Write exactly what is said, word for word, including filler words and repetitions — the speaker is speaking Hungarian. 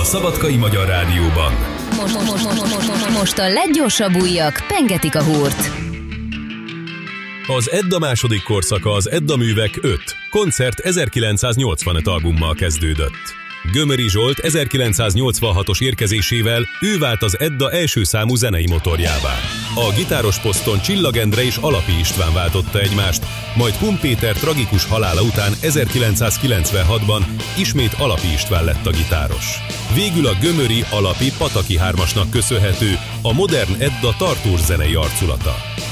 a Szabadkai Magyar Rádióban. Most, most, most, most, most, most a leggyorsabb ujjak pengetik a húrt. Az Edda második korszaka az Edda Művek öt koncert ezerkilencszáznyolcvanöt albummal kezdődött. Gömöri Zsolt ezerkilencszáznyolcvanhatos érkezésével ő vált az Edda első számú zenei motorjává. A gitáros poszton Csillag Endre és Alapi István váltotta egymást, majd Kun Péter tragikus halála után ezerkilencszázkilencvenhatban ismét Alapi István lett a gitáros. Végül a Gömöri Alapi Pataki hármasnak köszönhető a modern Edda tartós zenei arculata.